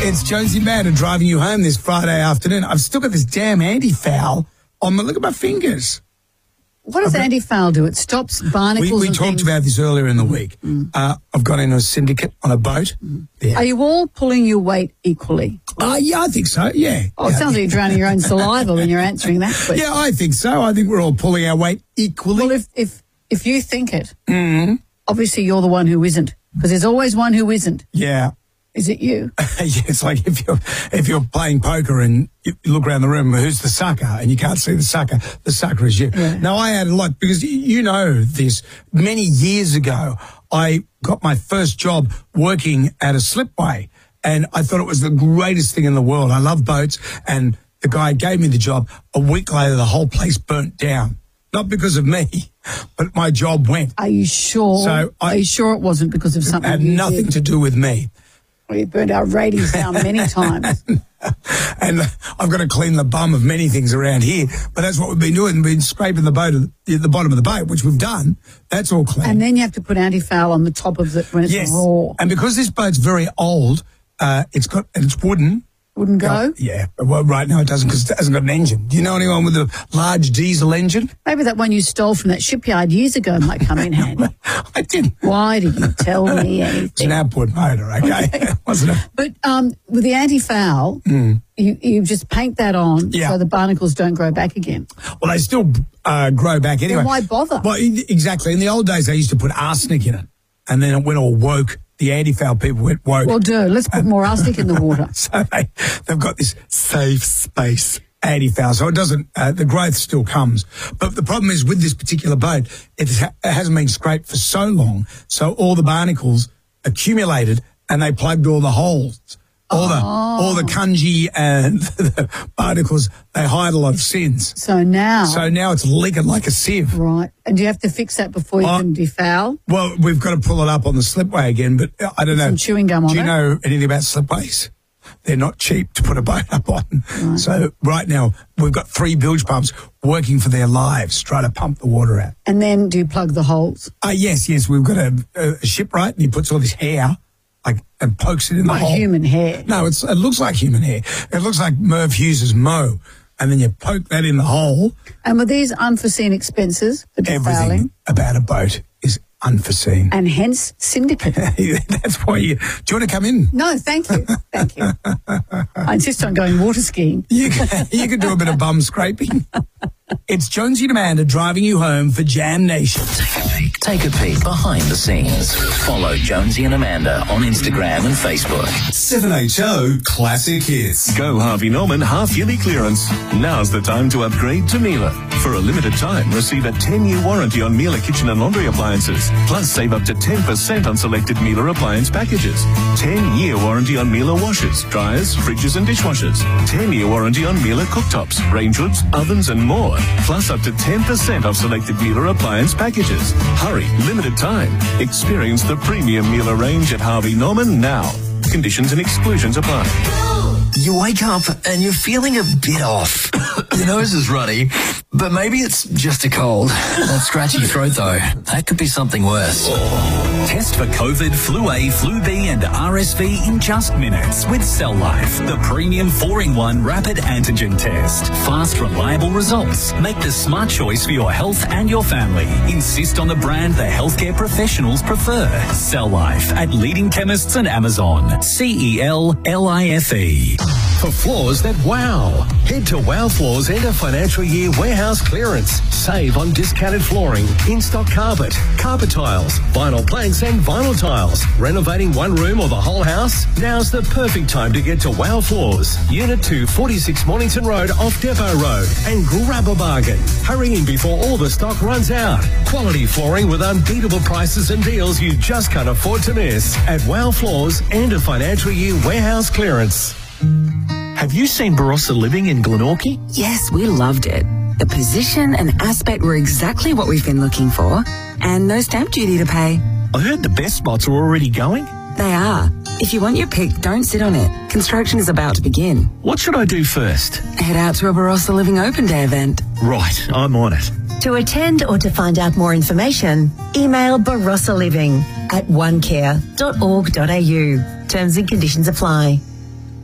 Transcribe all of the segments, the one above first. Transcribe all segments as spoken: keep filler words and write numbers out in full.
It's Jonesy Amanda driving you home this Friday afternoon. I've still got this damn anti-foul on my, look at my fingers. What does anti-foul do? It stops barnacles We, we and talked things. about this earlier in the week. Mm. Uh, I've got into a syndicate on a boat. Mm. Yeah. Are you all pulling your weight equally? Uh, yeah, I think so, yeah. Oh, it yeah, sounds like you're drowning your own saliva when you're answering that question. Yeah, I think so. I think we're all pulling our weight equally. Well, if if, if you think it, mm. obviously you're the one who isn't, because there's always one who isn't. Yeah. Is it you? Yeah, it's like if you're if you're playing poker and you look around the room, who's the sucker? And you can't see the sucker. The sucker is you. Yeah. Now, I had a lot, because you know this, many years ago, I got my first job working at a slipway, and I thought it was the greatest thing in the world. I love boats, and the guy gave me the job. A week later, the whole place burnt down. Not because of me, but my job went. Are you sure? So I, Are you sure it wasn't because of something? It had you nothing did? to do with me. We burned our ratings down many times. And I've got to clean the bum of many things around here. But that's what we've been doing. We've been scraping the boat, at the bottom of the boat, which we've done. That's all clean. And then you have to put anti-foul on the top of it when it's yes. raw. And because this boat's very old, uh, it's got, and it's wooden. Wouldn't go? Uh, yeah. Well, right now it doesn't, because it hasn't got an engine. Do you know anyone with a large diesel engine? Maybe that one you stole from that shipyard years ago might come in handy. I didn't. Why did you tell me anything? It's an outboard motor, okay? okay. Wasn't it? But um, with the anti-foul, mm. you, you just paint that on yeah. so the barnacles don't grow back again. Well, they still uh, grow back anyway. Then why bother? Well, exactly. In the old days, they used to put arsenic in it, and then it went all woke. The anti-foul people went woke. Well, duh, let's put more arsenic in the water. So they, they've got this safe space anti-foul, so it doesn't, uh, the growth still comes. But the problem is with this particular boat, it, ha- it hasn't been scraped for so long, so all the barnacles accumulated and they plugged all the holes. All the, oh. all the cungy and the barnacles, they hide a lot of sins. So now. So now it's leaking like a sieve. Right. And do you have to fix that before you Oh, can defoul? Well, we've got to pull it up on the slipway again, but I don't know. Some chewing gum on Do you it? know anything about slipways? They're not cheap to put a boat up on. Right. So right now we've got three bilge pumps working for their lives, trying to pump the water out. And then do you plug the holes? Uh, yes, yes. We've got a, a shipwright, and he puts all this hair like and pokes it in the Like hole. human hair. No, it's, it looks like human hair. It looks like Merv Hughes's mow. And then you poke that in the hole. And were these unforeseen expenses for defouling? Everything about a boat is unforeseen. And hence syndicate. That's why you... Do you want to come in? No, thank you. Thank you. I insist on going water skiing. You can, you can do a bit of bum scraping. It's Jonesy and Amanda driving you home for Jam Nation. Take a peek. Take a peek behind the scenes. Follow Jonesy and Amanda on Instagram and Facebook. seven H O Classic Hits. Go Harvey Norman half-yearly clearance. Now's the time to upgrade to Miele. For a limited time, receive a ten-year warranty on Miele kitchen and laundry appliances. Plus, save up to ten percent on selected Miele appliance packages. ten-year warranty on Miele washers, dryers, fridges and dishwashers. ten-year warranty on Miele cooktops, range hoods, ovens and more. Plus, up to ten percent off selected Miele appliance packages. Hurry, limited time. Experience the premium Miele range at Harvey Norman now. Conditions and exclusions apply. You wake up and you're feeling a bit off. Your nose is runny, but maybe it's just a cold. That scratchy throat, though, that could be something worse. Test for COVID, Flu A, Flu B and R S V in just minutes with Cell Life, the premium four in one rapid antigen test. Fast, reliable results. Make the smart choice for your health and your family. Insist on the brand the healthcare professionals prefer. Cell Life at leading chemists and Amazon. C E L L I F E. For floors that wow. Head to Wow Floors end of financial year warehouse clearance. Save on discounted flooring, in-stock carpet, carpet tiles, vinyl planks and vinyl tiles. Renovating one room or the whole house? Now's the perfect time to get to Wow Floors. Unit two, forty-six Mornington Road off Depot Road. And grab a bargain. Hurry in before all the stock runs out. Quality flooring with unbeatable prices and deals you just can't afford to miss. At Wow Floors end of financial year warehouse clearance. Have you seen Barossa Living in Glenorchy? Yes, we loved it. The position and aspect were exactly what we've been looking for, and no stamp duty to pay. I heard the best spots are already going. They are. If you want your pick, don't sit on it. Construction is about to begin. What should I do first? Head out to a Barossa Living Open Day event. Right, I'm on it. To attend or to find out more information, email Barossa Living at onecare dot org dot a u. Terms and conditions apply.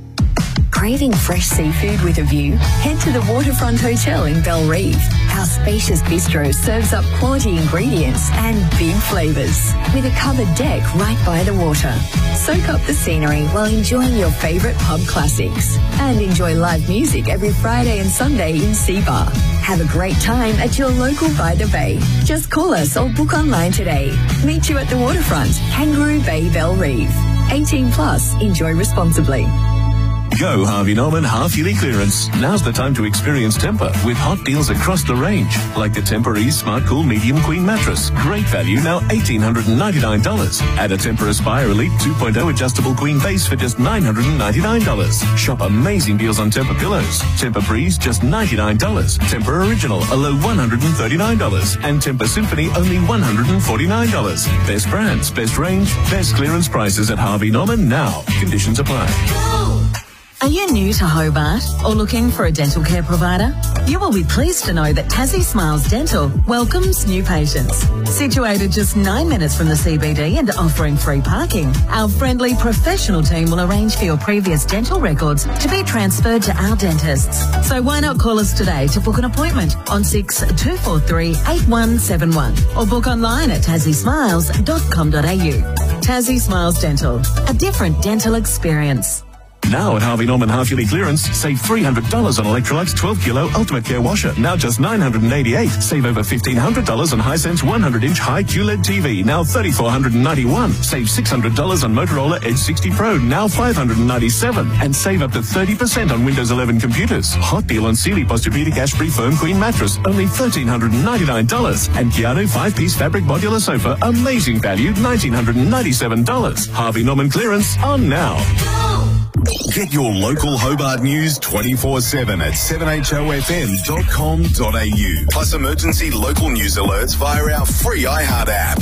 Craving fresh seafood with a view? Head to the Waterfront Hotel in Belrive. Our spacious bistro serves up quality ingredients and big flavours with a covered deck right by the water. Soak up the scenery while enjoying your favourite pub classics and enjoy live music every Friday and Sunday in Sea Bar. Have a great time at your local By the Bay. Just call us or book online today. Meet you at the Waterfront, Kangaroo Bay, Belrive. eighteen plus, enjoy responsibly. Go Harvey Norman half-yearly clearance. Now's the time to experience Tempur with hot deals across the range. Like the Tempur Ease Smart Cool Medium Queen Mattress. Great value, now one thousand eight hundred ninety-nine dollars. Add a Tempur Aspire Elite two point oh adjustable queen base for just nine hundred ninety-nine dollars. Shop amazing deals on Tempur pillows. Tempur Breeze, just ninety-nine dollars. Tempur Original, a low one hundred thirty-nine dollars. And Tempur Symphony, only one hundred forty-nine dollars. Best brands, best range, best clearance prices at Harvey Norman now. Conditions apply. Are you new to Hobart or looking for a dental care provider? You will be pleased to know that Tassie Smiles Dental welcomes new patients. Situated just nine minutes from the C B D and offering free parking, our friendly professional team will arrange for your previous dental records to be transferred to our dentists. So why not call us today to book an appointment on six two four three eight one seven one or book online at tassie smiles dot com dot a u. Tassie Smiles Dental, a different dental experience. Now at Harvey Norman half-yearly clearance, save three hundred dollars on Electrolux twelve kilo Ultimate Care Washer, now just nine hundred eighty-eight dollars. Save over fifteen hundred dollars on Hisense one hundred inch high Q L E D T V, now three thousand four hundred ninety-one dollars. Save six hundred dollars on Motorola Edge sixty Pro, now five hundred ninety-seven dollars. And save up to thirty percent on Windows eleven computers. Hot deal on Sealy Posturepedic Ashbury Firm Queen Mattress, only one thousand three hundred ninety-nine dollars. And Keanu five-piece fabric modular sofa, amazing value, one thousand nine hundred ninety-seven dollars. Harvey Norman clearance on now. Get your local Hobart news twenty-four seven at seven h o f m dot com dot a u. Plus emergency local news alerts via our free iHeart app.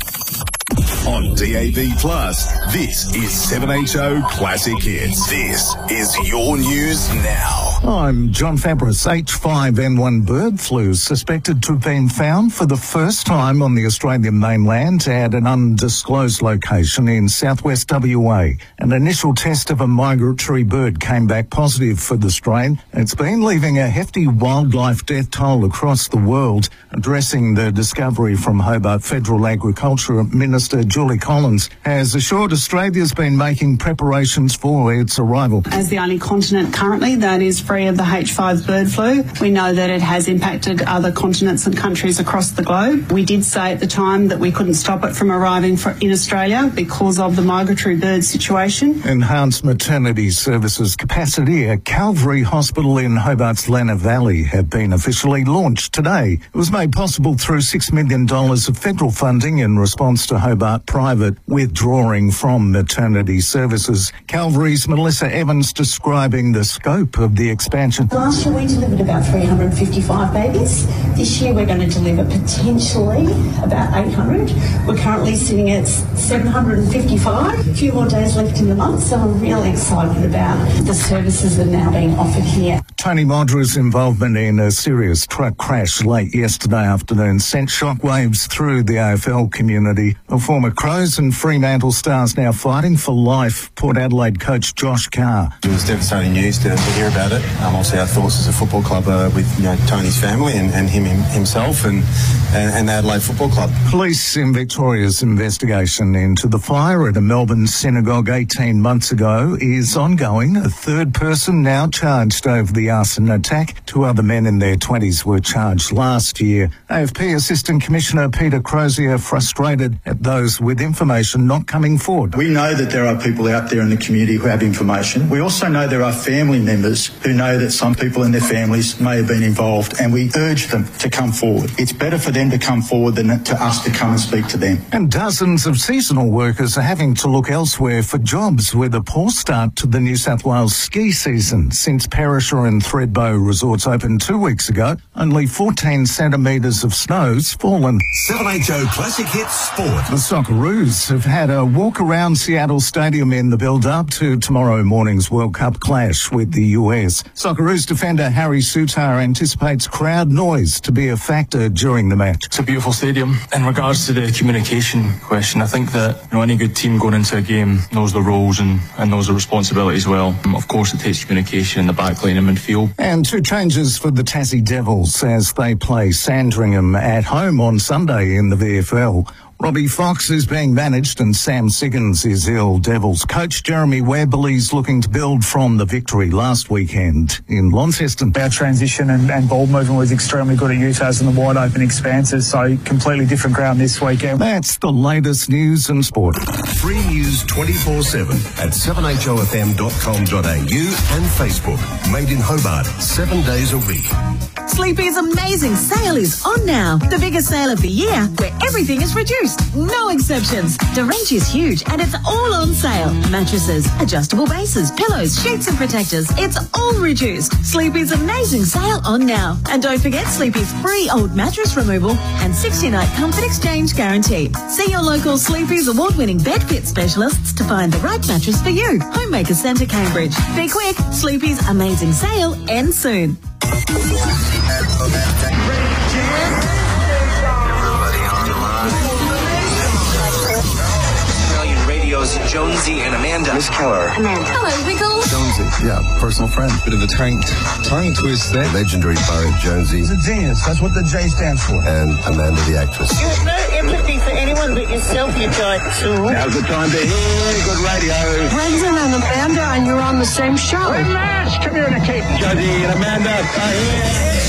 On D A B Plus, this is seven H O Classic Hits. This is your news now. I'm John Fabris. H five N one bird flu suspected to have been found for the first time on the Australian mainland at an undisclosed location in southwest W A. An initial test of a migratory bird came back positive for the strain. It's been leaving a hefty wildlife death toll across the world. Addressing the discovery from Hobart, Federal Agriculture Minister Julie Collins has assured Australia's been making preparations for its arrival. As the only continent currently that is free of the H five bird flu, we know that it has impacted other continents and countries across the globe. We did say at the time that we couldn't stop it from arriving for, in Australia because of the migratory bird situation. Enhanced maternity services capacity at Calvary Hospital in Hobart's Lenna Valley have been officially launched today. It was made possible through six million dollars of federal funding in response to Hobart Private withdrawing from maternity services. Calvary's Melissa Evans describing the scope of the expansion. Last year we delivered about three hundred fifty-five babies. This year we're going to deliver potentially about eight hundred. We're currently sitting at seven hundred fifty-five. A few more days left in the month, so I'm really excited about the services that are now being offered here. Tony Modra's involvement in a serious truck crash late yesterday afternoon sent shockwaves through the A F L community. A former Crows and Fremantle stars now fighting for life. Port Adelaide coach Josh Carr. It was devastating news to, to hear about it. Um, also our thoughts as a football club uh, with you know, Tony's family and, and him, him himself and, and, and the Adelaide Football Club. Police in Victoria's investigation into the fire at a Melbourne synagogue eighteen months ago is ongoing. A third person now charged over the arson attack. Two other men in their twenties were charged last year. A F P Assistant Commissioner Peter Crozier frustrated at those with information not coming forward. We know that there are people out there in the community who have information. We also know there are family members who know that some people in their families may have been involved, and we urge them to come forward. It's better for them to come forward than to us to come and speak to them. And dozens of seasonal workers are having to look elsewhere for jobs with a poor start to the New South Wales ski season. Since Perisher and Thredbo resorts opened two weeks ago, only fourteen centimetres of snow's fallen. seven H O Classic Hits Sport. The Socceroos have had a walk around Seattle Stadium in the build-up to tomorrow morning's World Cup clash with the U S. Socceroos defender Harry Souttar anticipates crowd noise to be a factor during the match. It's a beautiful stadium. In regards to the communication question, I think that, you know, any good team going into a game knows the roles and, and knows the responsibilities well. Um, of course, it takes communication in the back line and midfield. And two changes for the Tassie Devils as they play Sandringham at home on Sunday in the V F L. Robbie Fox is being managed and Sam Siggins is ill. Devils coach Jeremy Webb believes looking to build from the victory last weekend in Launceston. Our transition and, and ball movement was extremely good at Utah's in the wide open expanses, so completely different ground this weekend. That's the latest news and sport. Free news twenty-four seven at seven h o f m dot com dot a u and Facebook. Made in Hobart, seven days a week. Sleepy's amazing sale is on now. The biggest sale of the year where everything is reduced. No exceptions. The range is huge and it's all on sale. Mattresses, adjustable bases, pillows, sheets and protectors. It's all reduced. Sleepy's amazing sale on now. And don't forget Sleepy's free old mattress removal and sixty night comfort exchange guarantee. See your local Sleepy's award-winning bed fit specialists to find the right mattress for you. Homemaker Centre, Cambridge. Be quick. Sleepy's amazing sale ends soon. Jonesy and Amanda. Miss Keller. Amanda. Hello, Wiggles. Jonesy, yeah, personal friend. Bit of a tongue, tongue twist there. Legendary Barry Jonesy. He's a genius. That's what the J stands for. And Amanda, the actress. You have no empathy for anyone but yourself, you giant tool. Now's the time to hear good radio. Brendan and Amanda, and you're on the same show. We're match. Communicate. Jonesy and Amanda are here.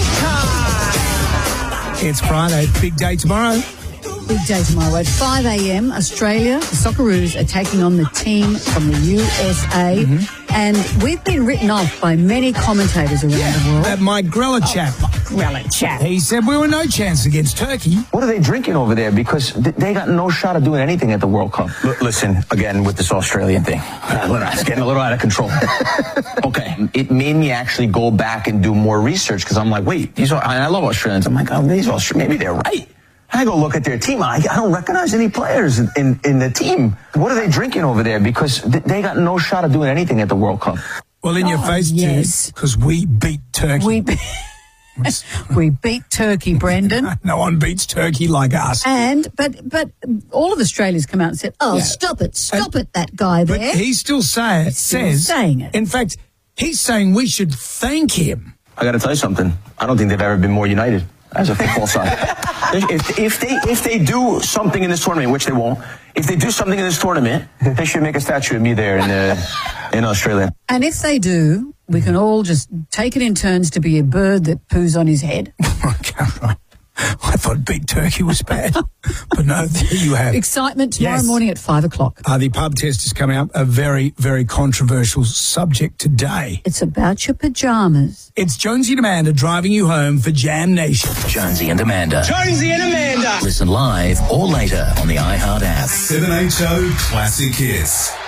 Showtime. It's Friday. Big day tomorrow. Big day tomorrow at five a m Australia, the Socceroos are taking on the team from the U S A. Mm-hmm. And we've been written off by many commentators around yeah, the world. That Mike Grella chap. Oh, Grella chap. He said we were no chance against Turkey. What are they drinking over there? Because th- they got no shot of doing anything at the World Cup. L- listen, again, with this Australian thing. Uh, it's getting a little out of control. Okay. It made me actually go back and do more research because I'm like, wait, these are, I love Australians. I'm like, oh, these Australians, maybe they're right. I go look at their team. I, I don't recognize any players in, in, in the team. What are they drinking over there? Because th- they got no shot of doing anything at the World Cup. Well, in oh, your face, yes. too, because we beat Turkey. We, be- we beat Turkey, Brendan. No one beats Turkey like us. And but but all of Australia's come out and said, "Oh, yeah. stop it, stop and, it, that guy there." But he still say it, still says saying it. In fact, he's saying we should thank him. I got to tell you something. I don't think they've ever been more united as a football side. If, if they if they do something in this tournament, which they won't, if they do something in this tournament, they should make a statue of me there in uh, in Australia. And if they do, we can all just take it in turns to be a bird that poos on his head. Okay, right. I thought beat Turkey was bad, but no, there you have excitement tomorrow yes. morning at five o'clock. Uh, the pub test is coming up. A very, very controversial subject today. It's about your pajamas. It's Jonesy and Amanda driving you home for Jam Nation. Jonesy and Amanda. Jonesy and Amanda. Listen live or later on the iHeart app. seven H O Classic Hits.